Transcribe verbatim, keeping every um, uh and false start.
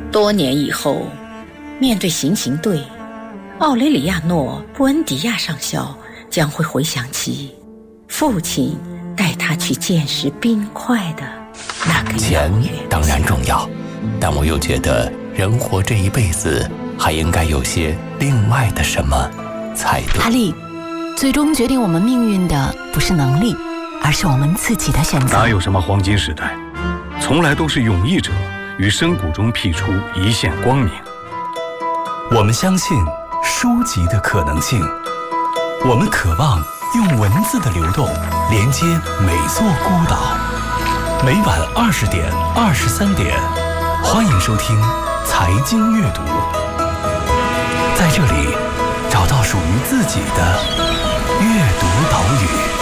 多年以后，面对行刑队，奥雷里亚诺·布恩迪亚上校将会回想起父亲带他去见识冰块的那个遥远的钱当然重要，但我又觉得人活这一辈子还应该有些另外的什么才对。 哈利，最终决定我们命运的不是能力，而是我们自己的选择。 哪有什么黄金时代，从来都是勇毅者于深谷中辟出一线光明。 我们相信书籍的可能性，我们渴望用文字的流动连接每座孤岛。每晚二十点、二十三点，欢迎收听财经阅读，在这里找到属于自己的阅读岛屿。